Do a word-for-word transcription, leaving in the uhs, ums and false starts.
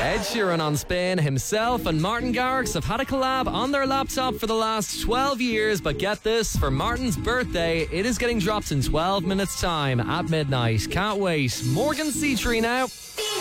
Ed Sheeran on Spin. Himself and Martin Garrix have had a collab on their laptop for the last twelve years, but get this, for Martin's birthday, it is getting dropped in twelve minutes time at midnight. Can't wait. Morgan C three now.